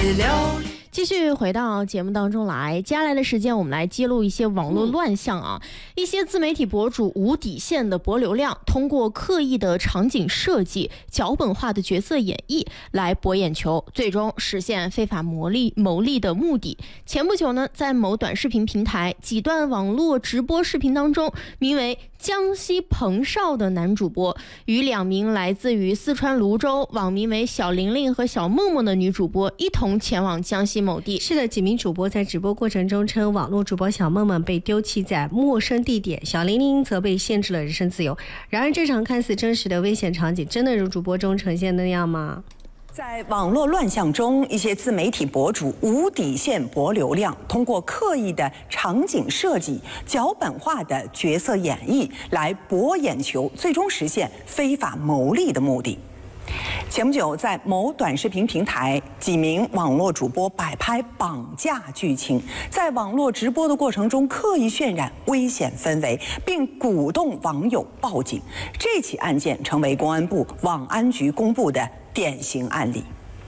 继续回到节目当中来，接下来的时间我们来揭露一些网络乱象啊，一些自媒体博主无底线的博流量，通过刻意的场景设计、脚本化的角色演绎来博眼球，最终实现非法牟利的目的。前不久呢，在某短视频平台几段网络直播视频当中，名为江西彭少的男主播与2名来自于四川泸州网名为小玲玲和小梦梦的女主播一同前往江西某地。 是的，几名主播在直播过程中称网络主播小梦梦被丢弃在陌生地点，小玲玲则被限制了人身自由。然而这场看似真实的危险场景真的如主播中呈现的那样吗？ 在网络乱象中，一些自媒体博主无底线博流量，通过刻意的场景设计、脚本化的角色演绎来博眼球，最终实现非法牟利的目的。前不久，在某短视频平台，几名网络主播摆拍绑架剧情，在网络直播的过程中刻意渲染危险氛围，并鼓动网友报警。这起案件成为公安部网安局公布的典型案例。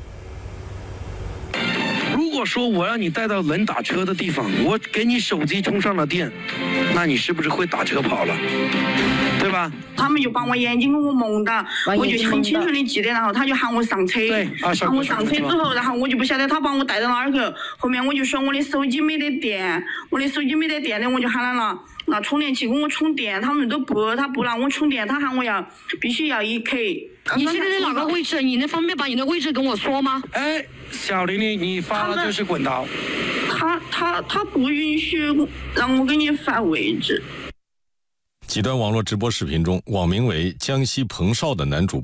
如果说我让你带到能打车的地方，我给你手机充上了电，那你是不是会打车跑了？对吧？ 他们就把我眼睛给我蒙的，我就很清楚的记得，然后他就喊我上车，喊我上车之后，然后我就不晓得他把我带到哪儿去，后面我就说我的手机没得电，我的的，我就喊他了拿充电器给我充电，他们都他不让我充电，他喊我必须要1K。 你现在在哪个位置？你能方便把你的位置跟我说吗？ 哎，小玲玲，你发了就是滚刀。 他不允许让我给你发位置。 几段网络直播视频中，网名为江西彭少的男主